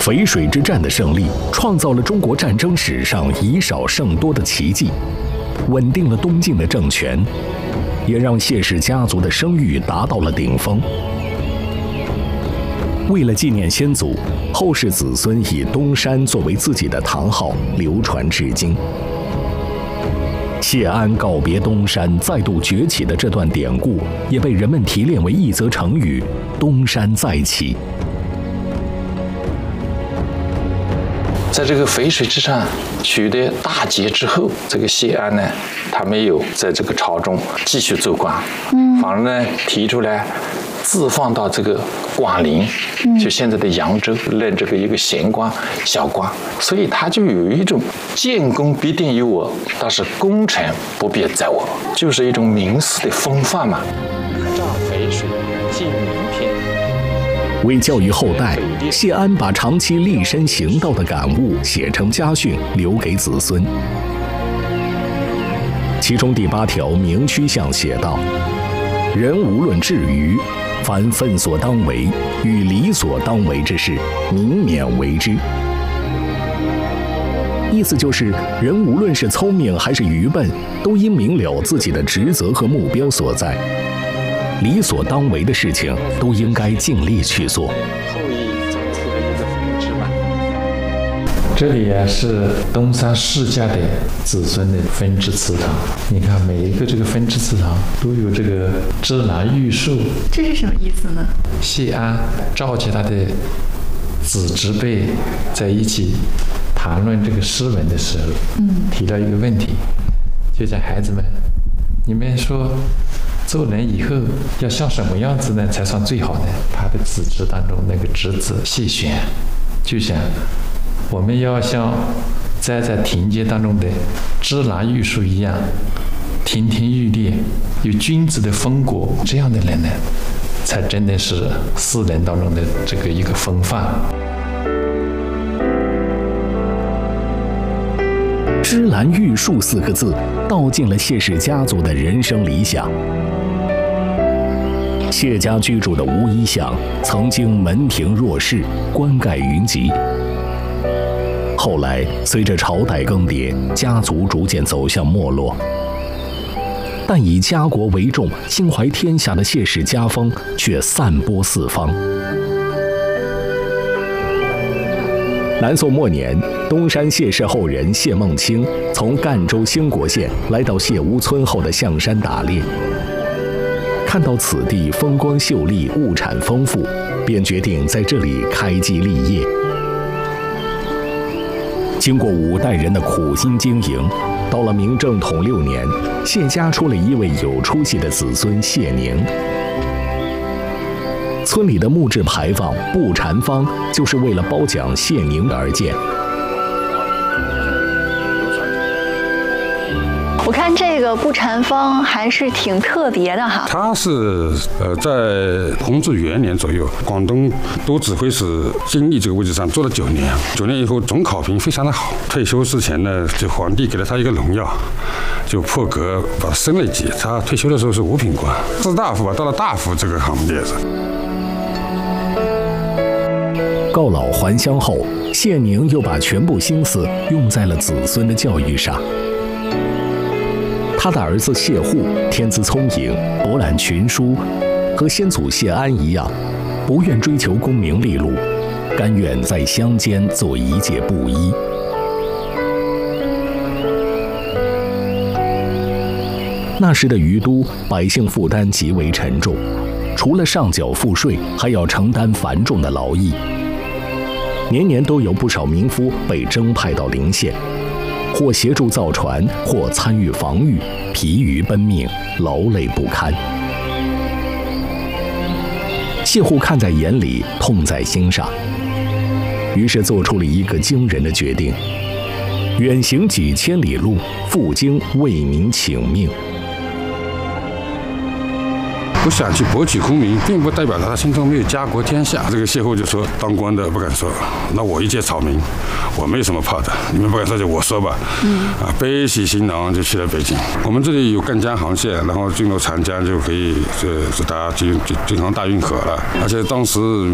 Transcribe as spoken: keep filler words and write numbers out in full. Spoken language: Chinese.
淝水之战的胜利，创造了中国战争史上以少胜多的奇迹，稳定了东晋的政权，也让谢氏家族的声誉达到了顶峰。为了纪念先祖，后世子孙以东山作为自己的堂号，流传至今。谢安告别东山，再度崛起的这段典故，也被人们提炼为一则成语“东山再起”。 在这个淝水之战取得大捷之后，这个谢安呢，他没有在这个朝中继续做官，嗯，反而呢提出来自放到这个广陵，嗯，就现在的扬州，任这个一个闲官、小官，所以他就有一种建功必定有我，但是功成不必在我，就是一种名士的风范嘛。战淝水，尽名篇。 为教育后代，谢安把长期立身行道的感悟写成家训，留给子孙。其中第八条明趋向写道：“人无论至于，凡分所当为与理所当为之事，明免为之。”意思就是，人无论是聪明还是愚笨，都应明了自己的职责和目标所在。理所当为的事情都应该尽力去做。后羿总赐的一个分支吧。 这里啊是东山世家的子孙的分支祠堂，你看每一个这个分支祠堂都有这个芝兰玉树。 这是什么意思呢？ 谢安召集他的子侄辈在一起谈论这个诗文的时候，嗯，提到一个问题，就讲孩子们，你们说做人以后要像什么样子呢才算最好呢？他的子侄当中那个侄子谢玄就想，我们要像栽在庭阶当中的芝兰玉树一样，亭亭玉立，有君子的风骨，这样的人呢，才真的是世人当中的这个一个风范。 芝兰玉树四个字道尽了谢氏家族的人生理想。谢家居住的乌衣巷曾经门庭若市，冠盖云集。后来随着朝代更迭，家族逐渐走向没落。但以家国为重、心怀天下的谢氏家风却散播四方。南宋末年，东山谢氏后人谢梦清从赣州兴国县来到谢屋村后的象山打猎，看到此地风光秀丽、物产丰富，便决定在这里开基立业。经过五代人的苦心经营，到了明正统六年，谢家出了一位有出息的子孙谢宁。村里的木质牌坊不禅坊就是为了褒奖谢宁而建。 我看这个不禅坊还是挺特别的哈。 他是呃在弘治元年左右，广东都指挥使经历这个位置上做了九年，九年以后总考评非常的好。退休之前呢，就皇帝给了他一个荣耀，就破格把他升了一级。他退休的时候是五品官，士大夫吧，到了大夫这个行列上。 告老还乡后，谢宁又把全部心思用在了子孙的教育上。他的儿子谢户天资聪颖，博览群书，和先祖谢安一样，不愿追求功名利禄，甘愿在乡间做一介布衣。那时的余都百姓负担极为沉重，除了上缴赋税，还要承担繁重的劳役。年年都有不少民夫被征派到陵县，或协助造船，或参与防御，疲于奔命，劳累不堪。谢户看在眼里，痛在心上，于是做出了一个惊人的决定：远行几千里路，赴京为民请命。 不想去博取功名，并不代表他心中没有家国天下。这个谢户就说：“当官的不敢说，那我一介草民，我没有什么怕的。你们不敢说就我说吧。”嗯，啊，背起行囊就去了北京。我们这里有赣江航线，然后进入长江就可以，这这大家经经经航大运河了。而且当时